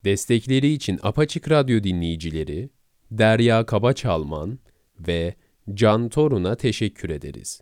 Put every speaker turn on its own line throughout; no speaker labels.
Destekleri için Apaçık Radyo dinleyicileri Derya Kabaçalman ve Can Torun'a teşekkür ederiz.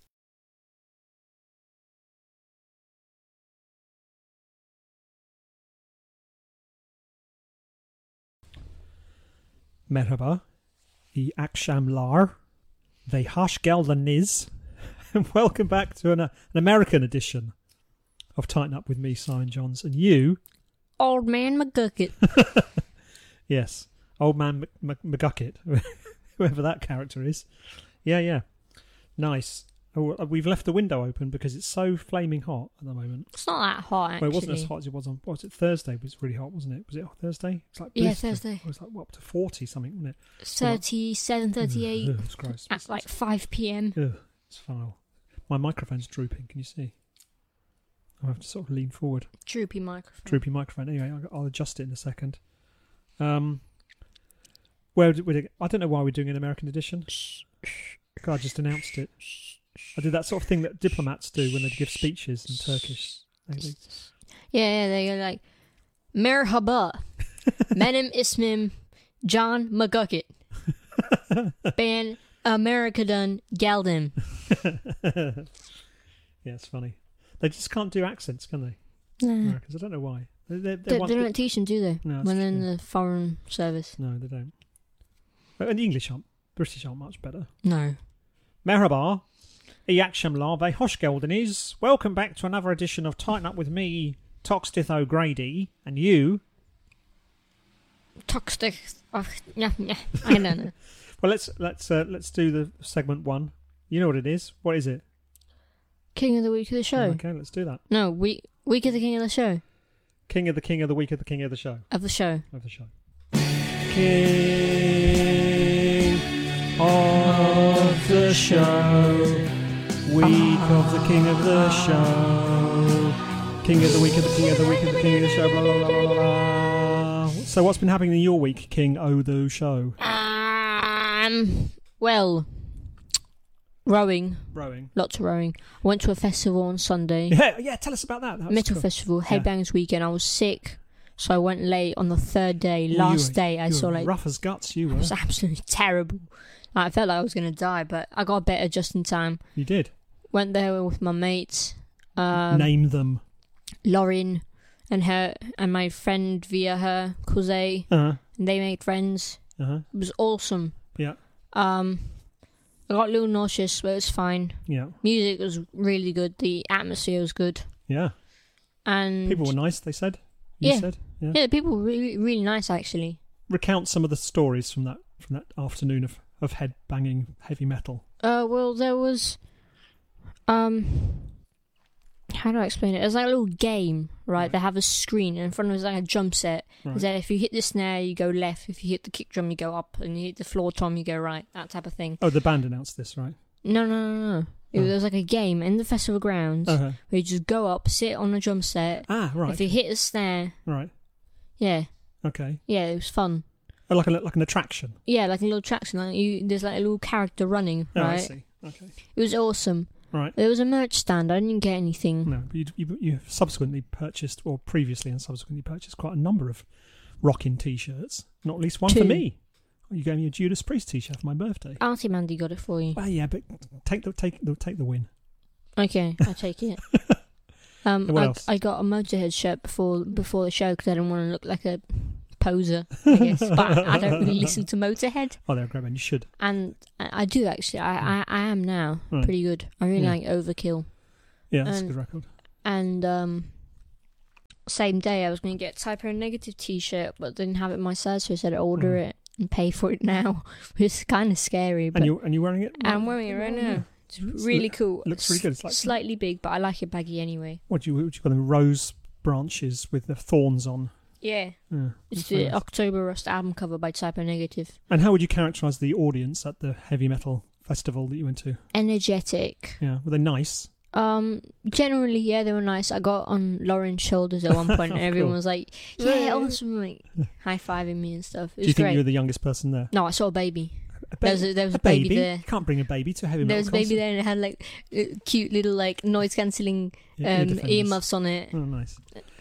Merhaba, iyi akşamlar, ve hoş geldiniz, and welcome back to an American edition of Tighten Up With Me, Simon Johns, and you...
Old Man McGucket.
Yes, Old Man McGucket, whoever that character is. Yeah. Nice. Oh, we've left the window open because it's so flaming hot at the moment.
It's not that hot, actually.
Well, it wasn't as hot as it was on... What was it? Thursday it was really hot, wasn't it? Was it Thursday? It's like
Yeah,
blistered.
Thursday.
It was like, what, up to 40 something, wasn't it?
37, 38.
Ugh, it's gross.
At like 5 p.m.
Ugh, it's foul. My microphone's drooping, can you see? I have to sort of lean forward.
Droopy microphone.
Droopy microphone. Anyway, I'll adjust it in a second. I don't know why we're doing an American edition. God, I just announced it. I did that sort of thing that diplomats do when they give speeches in Turkish.
Yeah, they go like, Merhaba, benim ismim John McGucket. Ben Amerika'dan geldim.
Yeah, it's funny. They just can't do accents, can they?
No.
Americans. I don't know why.
They don't teach them, do they?
No,
when they're in
true.
the foreign service.
No, they don't. And the British aren't much better.
No.
Merhaba, iyi akşamlar ve hoş geldiniz. Welcome back to another edition of Tighten Up With Me, Toxtith O'Grady, and you...
Toxic. Oh, yeah, I don't know.
Well, let's do the segment one. You know what it is. What is it?
King of the week of the show.
Okay, let's do that.
No, week of the king of the show.
King of the week of the king of the show.
Of the show.
Of the show. King of the show. Week of the king of the show. King of the week of the king of the week of the king of the show. Blah, blah, blah, blah, blah. So what's been happening in your week, King O' the show?
Well, rowing.
Rowing.
Lots of rowing. I went to a festival on Sunday.
Yeah, tell us about that. That was
Metal
cool.
Festival, Headbangers Weekend. I was sick, so I went late on the third day. Last day, I saw like...
rough as guts, you were.
It was absolutely terrible. I felt like I was going to die, but I got better just in time.
You did?
Went there with my mates.
Name them.
Lauren and my friend via her, Cosé. And they made friends. It was awesome.
Yeah.
I got a little nauseous, but it was fine.
Yeah.
Music was really good. The atmosphere was good.
Yeah.
And
people were nice, they said.
You
said.
Yeah, the people were really, really nice, actually.
Recount some of the stories from that afternoon of head banging heavy metal.
Well, there was how do I explain it? It was like a little game, right? They have a screen, and in front of it was like a drum set.
Right.
So if you hit the snare, you go left. If you hit the kick drum, you go up. And you hit the floor tom, you go right. That type of thing.
Oh, the band announced this, right?
No. It was like a game in the festival grounds where you just go up, sit on a drum set.
Ah, right.
If you hit the snare...
Right.
Yeah.
Okay.
Yeah, it was fun.
Oh, like an attraction?
Yeah, like a little attraction. There's like a little character running,
right? I
see.
Okay.
It was awesome.
Right.
There was a merch stand. I didn't get anything.
No, but you subsequently purchased, or previously and subsequently purchased, quite a number of rockin' T-shirts. Not least one
2.
for me. You gave me a Judas Priest T-shirt for my birthday.
Auntie Mandy got it for you.
Well, yeah, but take the win.
Okay, I'll take it.
What else?
I got a Motorhead shirt before the show because I didn't want to look like a poser, I guess. But I don't really listen to Motorhead.
Oh, they're a great band. You should.
And I do, actually. I am now.
Right.
Pretty good. I really like Overkill.
Yeah, that's a good record.
And same day I was going to get a Type O Negative t-shirt, but didn't have it in my size, so I said I'd order it and pay for it now. It's kind of scary. But
And you're wearing it?
I'm wearing it right now. It's really cool.
It looks really good. It's like
slightly big, but I like it baggy anyway.
What do you call them? Rose branches with the thorns on.
Yeah.
Yeah,
It's the October Rust album cover by Type O Negative.
And how would you characterise the audience at the heavy metal festival that you went to?
Energetic.
Yeah, were they nice?
Generally, yeah, they were nice. I got on Lauren's shoulders at one point, and everyone was like, "Yeah, awesome!" Like high-fiving me and stuff. It was
Do you think
great.
you were the youngest person there?
No, I saw a baby. There was a
baby
baby there.
You can't bring a baby to a heavy metal
There was a baby
concert.
there, and it had like cute little like noise-cancelling earmuffs on it.
Oh, nice.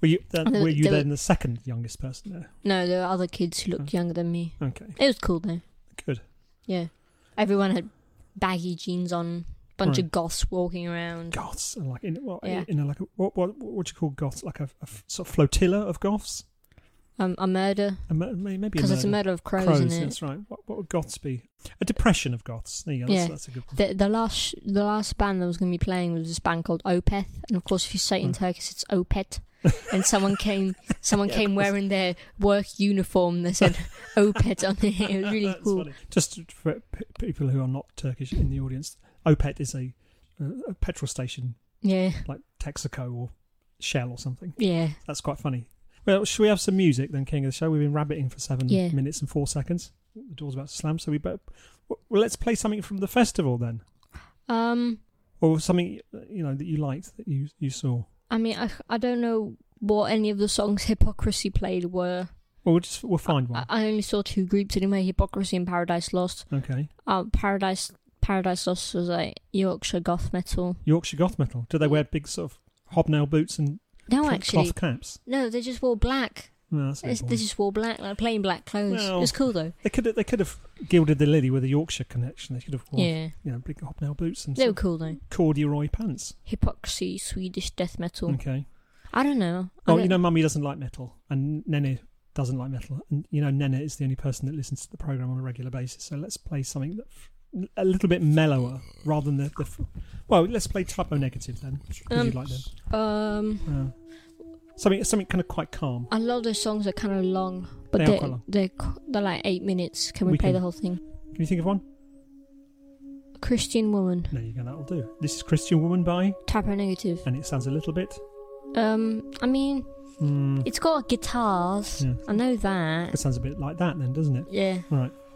Were you
there
then the second youngest person there?
No, there were other kids who looked younger than me.
Okay.
It was cool though.
Good.
Yeah. Everyone had baggy jeans on, bunch
Right.
of goths walking around.
Goths, and like in
Yeah.
like a, what do you call goths? Like a sort of flotilla of goths?
A murder.
Maybe
Because it's a murder of crows, isn't it?
That's right. What would goths be? A depression of goths. There you go.
Yeah.
That's a good one.
The last band that was going to be playing was this band called Opeth, and of course, if you say it in Turkish, it's Opet. And someone came wearing their work uniform. They said Opet on it. It was really
That's
cool.
funny. Just for people who are not Turkish in the audience, Opet is a petrol station
Yeah,
like Texaco or Shell or something.
yeah.
That's quite funny. Well, should we have some music then, King of the Show? We've been rabbiting for 7
Yeah.
minutes and 4 seconds. The door's about to slam, so we better... Well, let's play something from the festival then. Or something, that you liked, that you saw.
I mean, I don't know what any of the songs Hypocrisy played were.
Well, we'll find one.
I only saw two groups anyway, Hypocrisy and Paradise Lost.
Okay.
Paradise Lost was like Yorkshire goth metal.
Yorkshire goth metal. Do they wear big sort of hobnail boots and
No, actually.
cloth caps?
No, they just wore black.
No, that's a bit
They
boring.
just wore black, like plain black clothes.
Well,
It was cool though.
They could have gilded the lily with a Yorkshire connection. They could have worn,
Yeah,
big hobnail boots and
they were
some
cool though.
corduroy pants.
Hypocrisy, Swedish death metal.
Okay.
I don't know.
Mummy doesn't like metal, and Nene doesn't like metal, and Nene is the only person that listens to the program on a regular basis. So let's play something that a little bit mellower rather than well, let's play Typo Negative then. Because you like them. Something kind of quite calm.
A lot of those songs are kind of long, but
They are quite long.
they're like 8 minutes. Can we
We
play
can-
the whole thing?
Can you think of one?
Christian Woman,
There you go. That'll do. This is Christian Woman by,
Typo Negative.
and it sounds a little bit.
I mean, it's got guitars.
Yeah.
I know that.
It sounds a bit like that then, doesn't it?
Yeah.
Right.